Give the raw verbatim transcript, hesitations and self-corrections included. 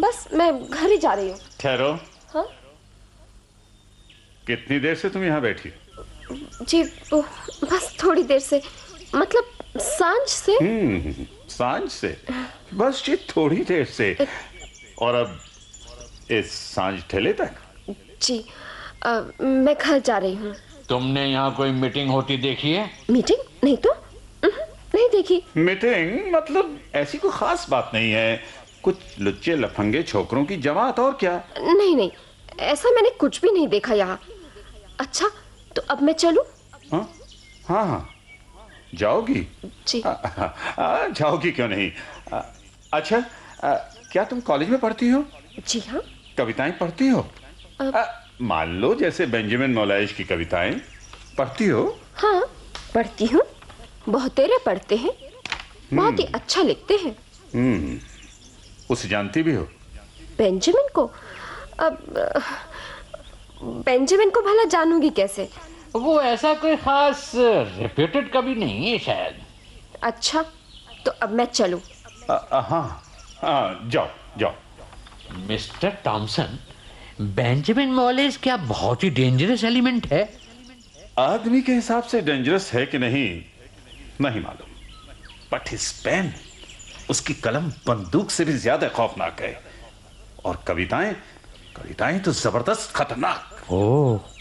बस मैं घर ही जा रही हूँ। ठहरो। हाँ? कितनी देर से तुम यहाँ बैठी? जी वो, बस थोड़ी देर से, मतलब सांझ से। हम्म, सांझ से? बस ये थोड़ी देर से? और अब इस सांझ ढले तक? जी आ, मैं घर जा रही हूँ। तुमने यहाँ कोई मीटिंग होती देखी है? मीटिंग? नहीं तो नहीं देखी। मीटिंग मतलब ऐसी कोई खास बात नहीं है, कुछ लुच्चे लफंगे छोकरों की जमात, और क्या। नहीं नहीं, ऐसा मैंने कुछ भी नहीं देखा यहाँ। अच्छा तो अब मैं चलूं? हाँ हाँ हाँ, जाओगी? जी। आ, आ, आ, जाओगी क्यों नहीं। आ, अच्छा आ, क्या तुम कॉलेज में पढ़ती हो? जी हाँ। कविताएं पढ़ती हो? आ, मान लो जैसे बेंजामिन मौलाइश की कविताएं पढ़ती हो? हाँ पढ़ती हूँ, बहुतेरे पढ़ते हैं, बहुत ही अच्छा लिखते हैं। हम्म, उसे जानती भी हो? बेंजामिन को? अब बेंजामिन को भला जानूंगी कैसे? वो ऐसा कोई खास रेप्यूटेड कवि नहीं है शायद। अच्छा तो अब मैं चलूं? हाँ हाँ, जाओ जाओ। मिस्टर टॉमसन, बेंजामिन मॉलेज क्या बहुत ही डेंजरस एलिमेंट है? आदमी के हिसाब से डेंजरस है कि नहीं नहीं मालूम, बट हिज पेन, उसकी कलम बंदूक से भी ज्यादा खौफनाक है। और कविताएं, कविताएं तो जबरदस्त खतरनाक। ओह,